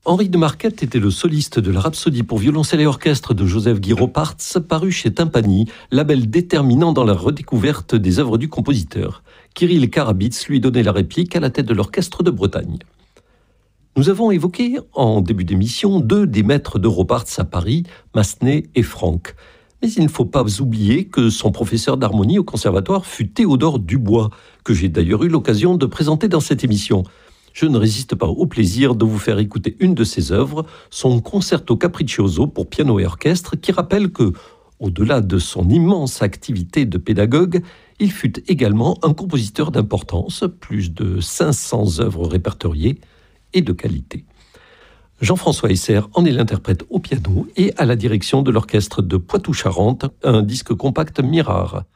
Henri de Marquette était le soliste de la Rhapsodie pour violoncelle et orchestre de Joseph Guy Roparts, paru chez Tympani, label déterminant dans la redécouverte des œuvres du compositeur. Kirill Karabits lui donnait la réplique à la tête de l'Orchestre de Bretagne. Nous avons évoqué en début d'émission 2 des maîtres de Roparts à Paris, Massenet et Franck. Mais il ne faut pas oublier que son professeur d'harmonie au conservatoire fut Théodore Dubois, que j'ai d'ailleurs eu l'occasion de présenter dans cette émission. Je ne résiste pas au plaisir de vous faire écouter une de ses œuvres, son Concerto Capriccioso pour piano et orchestre, qui rappelle que, au-delà de son immense activité de pédagogue, il fut également un compositeur d'importance, plus de 500 œuvres répertoriées et de qualité. Jean-François Esser en est l'interprète au piano et à la direction de l'orchestre de Poitou-Charentes, un disque compact Mirard.